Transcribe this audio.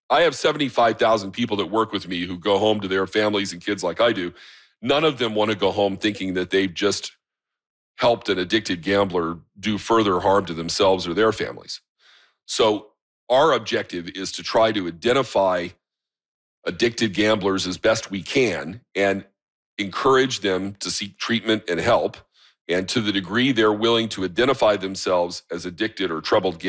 I have 75,000 people that work with me who go home to their families and kids like I do. None of them want to go home thinking that they've just helped an addicted gambler do further harm to themselves or their families. So our objective is to try to identify addicted gamblers as best we can and encourage them to seek treatment and help. And to the degree they're willing to identify themselves as addicted or troubled gamblers,